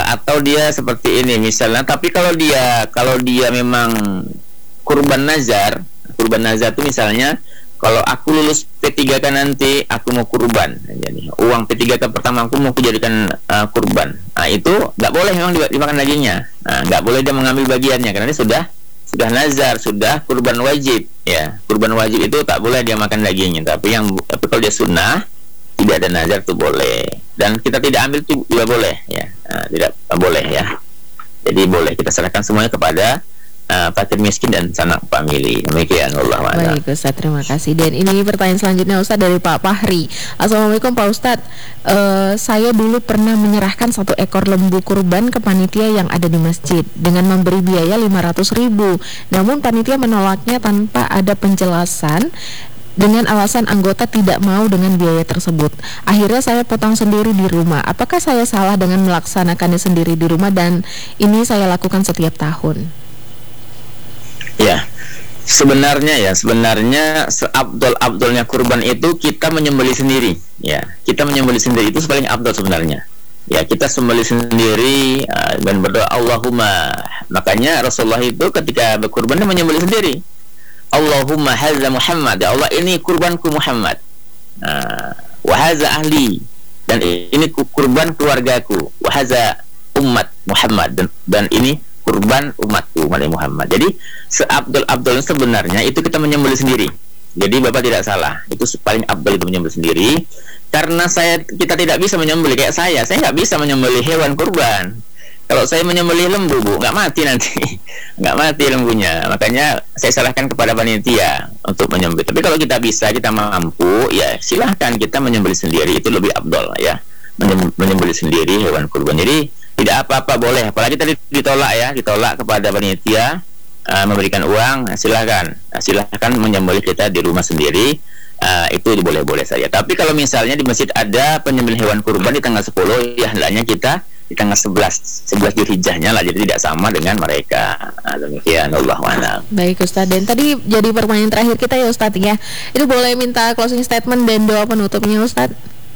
atau dia seperti ini misalnya. Tapi kalau dia memang kurban nazar itu misalnya, kalau aku lulus P3K nanti aku mau kurban, jadi uang P3K pertama aku mau kujadikan kurban. Nah itu nggak boleh memang dimakan dagingnya. Nah, nggak boleh dia mengambil bagiannya karena dia sudah nazar, sudah kurban wajib. Ya, kurban wajib itu tak boleh dia makan dagingnya. Tapi kalau dia sunnah, tidak ada nazar itu boleh. Dan kita tidak ambil itu juga boleh. Ya, tidak boleh ya. Jadi boleh kita serahkan semuanya kepada fakir miskin dan sanak famili. Demikian Allah a'lam. Baik Ustaz, terima kasih. Dan ini pertanyaan selanjutnya Ustaz dari Pak Fahri. Assalamualaikum Pak Ustaz, saya dulu pernah menyerahkan 1 ekor lembu kurban ke panitia yang ada di masjid dengan memberi biaya 500.000. Namun panitia menolaknya tanpa ada penjelasan, dengan alasan anggota tidak mau dengan biaya tersebut. Akhirnya saya potong sendiri di rumah. Apakah saya salah dengan melaksanakannya sendiri di rumah, dan ini saya lakukan setiap tahun? Ya, sebenarnya seabdol-abdolnya kurban itu kita menyembelih sendiri. Ya, kita menyembelih sendiri itu paling abdol sebenarnya. Ya, kita sembelih sendiri dan berdoa Allahumma. Makanya Rasulullah itu ketika berkurban dia menyembelih sendiri. Allahumma hadza Muhammad, ya Allah ini kurbanku Muhammad. Wa hadza ahli, dan ini kurban keluargaku. Wa hadza ummat Muhammad, dan ini kurban umatku umat Muhammad. Jadi seabdol-abdolnya sebenarnya itu kita menyembelih sendiri. Jadi Bapak tidak salah, itu paling abdol itu menyembelih sendiri. Karena kita tidak bisa menyembelih kayak saya nggak bisa menyembelih hewan kurban. Kalau saya menyembelih lembu, Bu, nggak mati nanti, nggak mati lembunya. Makanya saya serahkan kepada panitia untuk menyembelih. Tapi kalau kita bisa, kita mampu, ya silahkan kita menyembelih sendiri, itu lebih abdol ya, menyembelih sendiri hewan kurban. Jadi tidak apa-apa, boleh. Apalagi tadi ditolak kepada panitia memberikan uang, silahkan menyembelih kita di rumah sendiri. Itu boleh-boleh saja. Tapi kalau misalnya di masjid ada penyembelih hewan kurban di tanggal 10, ya hendaknya kita di tanggal 11 Dzulhijjahnya lah, jadi tidak sama dengan mereka. Demikian Allah a'lam. Baik Ustaz, dan tadi jadi pertanyaan terakhir kita ya Ustaz ya. Itu boleh minta closing statement dan doa penutupnya Ustaz.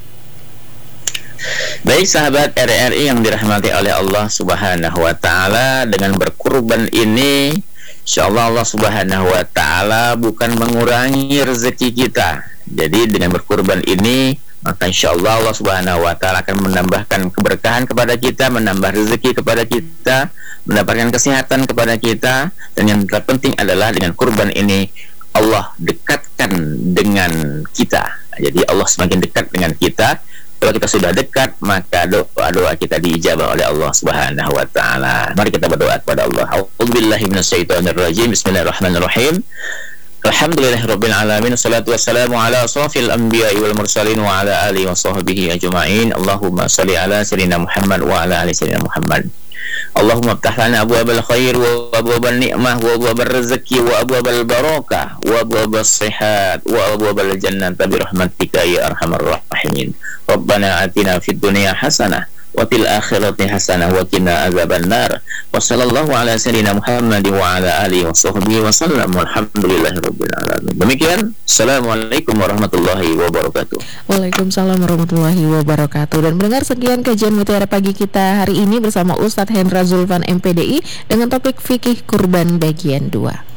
Baik sahabat RRI yang dirahmati oleh Allah Subhanahu wa taala, dengan berkurban ini insyaallah Allah Subhanahu wa taala bukan mengurangi rezeki kita. Jadi dengan berkurban ini maka insyaallah Allah Subhanahu wa taala akan menambahkan keberkahan kepada kita, menambah rezeki kepada kita, mendapatkan kesehatan kepada kita. Dan yang terpenting adalah dengan kurban ini Allah dekatkan dengan kita. Jadi Allah semakin dekat dengan kita. Kalau kita sudah dekat, maka doa-doa kita diijabah oleh Allah Subhanahu wa taala. Mari kita berdoa kepada Allah. A'udzubillahi minasyaitonirrajim. Bismillahirrahmanirrahim. Alhamdulillahirabbil alamin. Wassalatu wassalamu ala asrofil anbiya'i wal mursalin wa ala alihi wa sahbihi ajma'in. Allahumma shalli ala sayyidina Muhammad wa ala ali sayyidina Muhammad. Allahumma iftah lana abwabal khair wa abwabal ni'mah wa abwabal rezeki wa abwabal barakah wa abwabal sihat wa abwabal jannah bi rahmatika ya arhamar rahimin. Rabbana atina fid dunya hasanah wa fil akhirati hasanah wa qina azabannar. Wa sallallahu ala sayyidina Muhammad wa ala alihi wa sahbihi wa sallam. Walhamdulillahirabbil alamin. Demikian. Assalamualaikum warahmatullahi wabarakatuh. Waalaikumsalam warahmatullahi wabarakatuh. Dan mendengar sekian kajian Mutiara Pagi kita hari ini bersama Ustadz Hendra Zulfan MPDI dengan topik fikih kurban bagian 2.